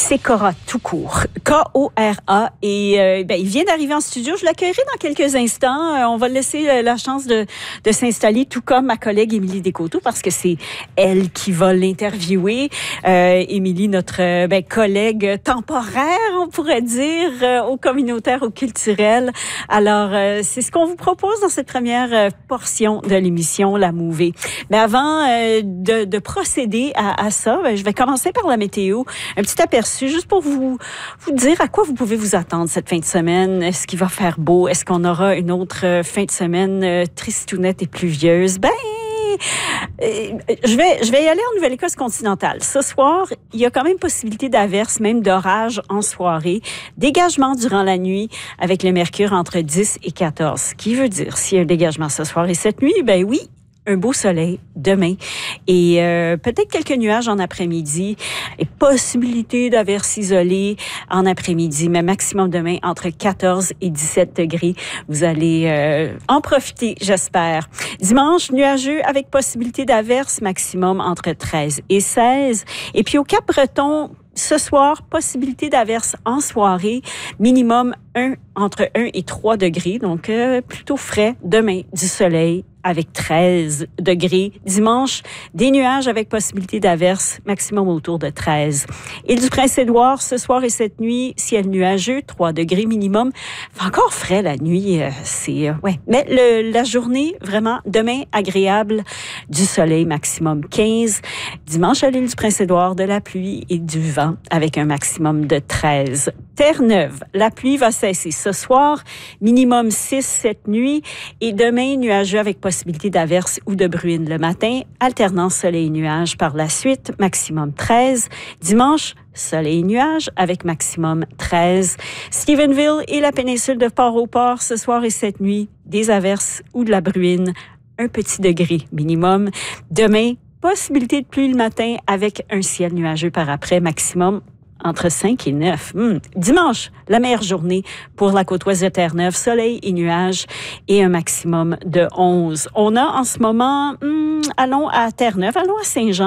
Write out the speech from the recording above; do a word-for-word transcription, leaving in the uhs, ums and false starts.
c'est Cora tout court. K O R A. Et euh, ben, il vient d'arriver en studio. Je l'accueillerai dans quelques instants. Euh, on va laisser euh, la chance de, de s'installer, tout comme ma collègue Émilie Descoteaux, parce que c'est elle qui va l'interviewer. Euh, Émilie, notre euh, ben, collègue temporaire, on pourrait dire, euh, au communautaire, au culturel. Alors, euh, c'est ce qu'on vous propose dans cette première euh, portion de l'émission, La Mouvée. Mais avant euh, de, de procéder à, à ça, ben, je vais commencer par la météo. Un petit aperçu, juste pour vous, vous dire à quoi vous pouvez vous attendre cette fin de semaine. Est-ce qu'il va faire beau? Est-ce qu'on aura une autre fin de semaine euh, tristounette et pluvieuse? Ben, euh, je vais, je vais y aller en Nouvelle-Écosse continentale. Ce soir, il y a quand même possibilité d'averses, même d'orage en soirée. Dégagement durant la nuit avec le mercure entre dix et quatorze. Ce qui veut dire, s'il y a un dégagement ce soir et cette nuit, ben oui, un beau soleil demain et euh, peut-être quelques nuages en après-midi et possibilité d'averses isolées en après-midi, mais maximum demain entre quatorze et dix-sept degrés. Vous allez euh, en profiter, j'espère. Dimanche, nuageux avec possibilité d'averses, maximum entre treize et seize. Et puis au Cap-Breton, ce soir, possibilité d'averses en soirée, minimum un, entre un et trois degrés, donc euh, plutôt frais. Demain, du soleil avec treize degrés. Dimanche, des nuages avec possibilité d'averses, maximum autour de treize. Île du Prince-Édouard, ce soir et cette nuit, ciel nuageux, trois degrés minimum. Encore frais la nuit, euh, c'est... Euh, ouais. Mais le, la journée, vraiment, demain, agréable, du soleil, maximum quinze. Dimanche, à l'île du Prince-Édouard, de la pluie et du vent, avec un maximum de treize. Terre-Neuve, la pluie va cesser ce soir, minimum six cette nuit, et demain, nuageux avec possibilité d'averses ou de bruine le matin, alternance soleil et nuages par la suite, maximum treize. Dimanche, soleil et nuages avec maximum treize. Stephenville et la péninsule de Port-au-Port, ce soir et cette nuit, des averses ou de la bruine, un petit degré minimum. Demain, possibilité de pluie le matin avec un ciel nuageux par après, maximum entre cinq et neuf. Hum. Dimanche, la meilleure journée pour la côte ouest de Terre-Neuve, soleil et nuages et un maximum de onze. On a en ce moment, hum, allons à Terre-Neuve, allons à Saint-Jean.